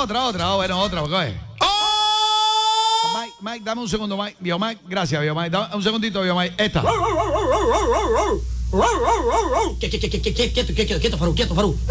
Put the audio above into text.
Bueno, otra, coge. Mike, dame un segundo, Mike. Biomike, gracias, Biomike. Dame un segundito, Biomike. Esta. Quieto, Farú, quieto, Farú.